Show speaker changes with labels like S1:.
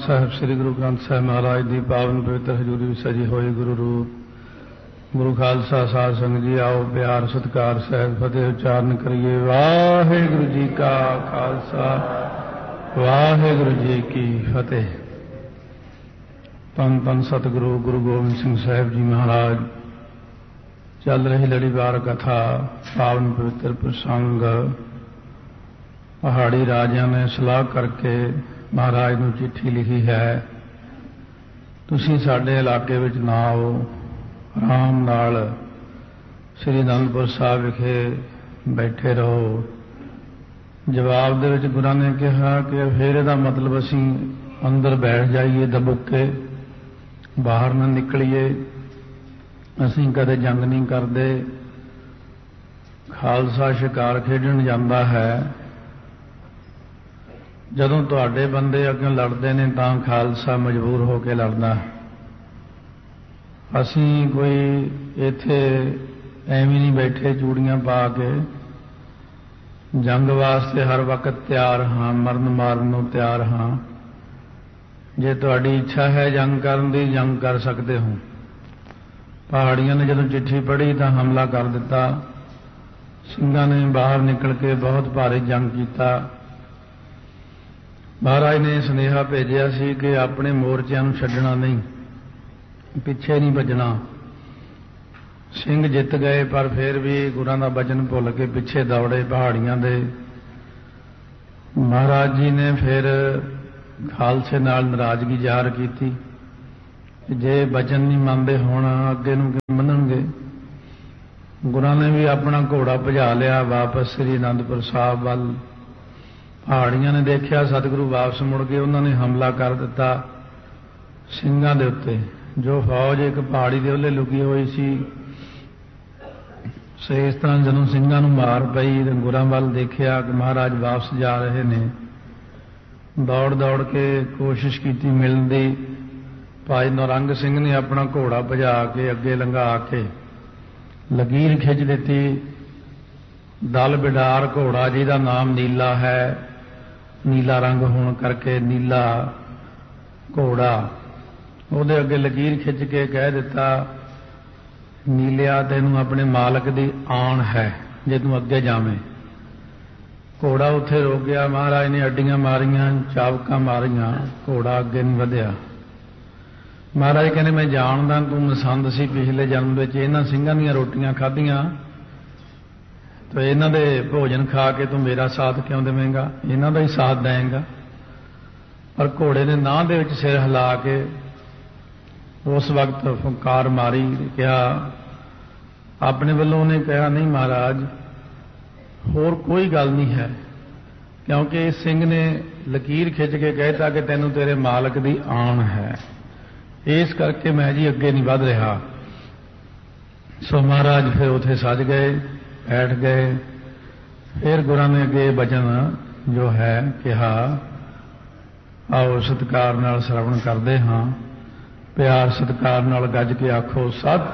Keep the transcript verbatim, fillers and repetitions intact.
S1: साहब श्री गुरु ग्रंथ साहब महाराज की पावन पवित्र हजूरी में सजी होई गुरु रूप गुरु खालसा साध संग जी आओ प्यार सत्कार सहज फतेह उच्चारण करिए। वाहिगुरु जी का खालसा वाहिगुरु जी की फतेह। तन तन सतगुरु गुरु गोबिंद सिंह साहब जी महाराज चल रही लड़ीवार कथा पावन पवित्र प्रसंग पहाड़ी राजिया ने सलाह करके महाराज नूं चिट्ठी लिखी है। तुसीं साडे इलाके विच ना आओ, आराम नाल श्री आनंदपुर साहब विखे बैठे रहो। जवाब दे विच गुरां ने कहा कि फिर इहदा मतलब असीं अंदर बैठ जाइए दबुके, बाहर ना निकलीए, असीं कदे जंग नहीं करदे। खालसा शिकार खेडण जांदा है, जदों तुहाडे बंदे अगे लड़ते ने तां खालसा मजबूर होकर लड़दा। असीं कोई इत्थे एवें नहीं बैठे चूड़ियां पा के, जंग वास्ते हर वक्त तैयार हाँ, मरन मारन नूं तैयार हाँ। जे तुहाडी इच्छा है जंग करन दी, जंग कर सकते हो। पहाड़ियां ने जदों चिट्ठी पढ़ी तां हमला कर दिता। ਸਿੰਘਾਂ ने बाहर निकल के बहुत भारी जंग किया। महाराज ने सुनेहा भेजिया सी कि अपने मोर्चिਆਂ ਨੂੰ ਛੱਡਣਾ नहीं, पिछे नहीं भजना। ਸਿੰਘ जित गए पर फिर भी गुरां दा वचन भुल के पिछे दौड़े पहाड़ियां दे। महाराज जी ने फिर खालसे नाल नाराजगी ਜ਼ਾਹਰ की। जे वचन नहीं मानते होण अगे नूं किवें मन्नणगे। गुरां ने भी अपना घोड़ा भजा लिया वापस श्री आनंदपुर साहब वल। पहाड़ियां ने देखा सतगुरु वापस मुड़ गए, उन्होंने हमला कर दिता ਸਿੰਘਾਂ ਦੇ उत्ते। जो फौज एक पहाड़ी के ओले लुकी हुई सी, सो इस तरह जदों ਸਿੰਘਾਂ ਨੂੰ मार पई तो गुरां वल देखा कि महाराज वापस जा रहे ने। दौड़ दौड़ के कोशिश की मिलण दी। भाई नौरंग सिंह ने अपना घोड़ा भजा के अगे लंघा के लकीर खिंच दी। दल बिडार घोड़ा जिहदा नाम नीला है, नीला रंग होने करके नीला घोड़ा, उहदे अगे लकीर खिंच के कह दिता, नीलिया तैनूं अपने मालक की आण है जे तूं अगे जावें। घोड़ा उत्थे रुक गया। महाराज ने अड्डियां मारियां, चाबकां मारियां, घोड़ा अगे नहीं वधिया। महाराज कहने मैं जानदा तूं मसंद सी पिछले जन्म विच इन्हां ਸਿੰਘਾਂ ਦੀਆਂ रोटियां खाधियां, तो इन्हां दे भोजन खा के तू मेरा साथ क्यों देवेंगा, इन्हां दा ही साथ देंगा। पर घोड़े ने नाह दे विच सिर हिला के उस वक्त फुंकार मारी। कहा अपने वल्लों ने कहा नहीं महाराज होर कोई गल नहीं है, क्योंकि इस सिंह ने लकीर खिंच के कहता कि तैनूं तेरे मालक की आण है, इस करके मैं जी अगे नहीं वध रहा। सो महाराज फिर उथे सज गए, बैठ गए। फिर गुरां ने अगे वचन जो है कहा, आओ सत्कार नाल श्रवण करते हाँ। प्यार सत्कार नाल गज के आखो सत